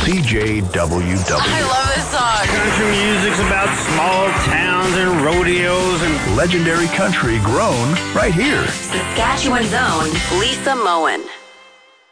CJWW. I love this song. Country music's about small towns and rodeos and Legendary country grown right here. Saskatchewan's own Lisa Moen.